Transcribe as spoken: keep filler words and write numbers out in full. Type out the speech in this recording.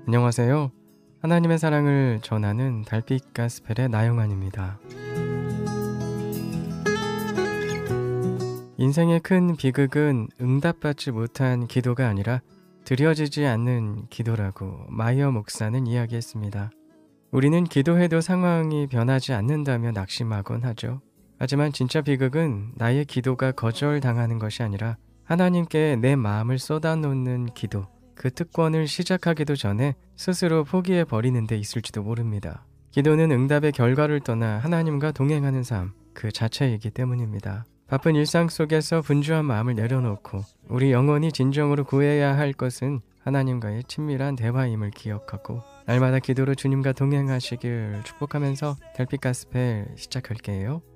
안녕하세요. 하나님의 사랑을 전하는 달빛 가스펠의 나영환입니다. 인생의 큰 비극은 응답받지 못한 기도가 아니라 드려지지 않는 기도라고 마이어 목사는 이야기했습니다. 우리는 기도해도 상황이 변하지 않는다며 낙심하곤 하죠. 하지만 진짜 비극은 나의 기도가 거절당하는 것이 아니라 하나님께 내 마음을 쏟아놓는 기도, 그 특권을 시작하기도 전에 스스로 포기해버리는 데 있을지도 모릅니다. 기도는 응답의 결과를 떠나 하나님과 동행하는 삶, 그 자체이기 때문입니다. 바쁜 일상 속에서 분주한 마음을 내려놓고 우리 영혼이 진정으로 구해야 할 것은 하나님과의 친밀한 대화임을 기억하고 날마다 기도로 주님과 동행하시길 축복하면서 달빛 가스펠 시작할게요.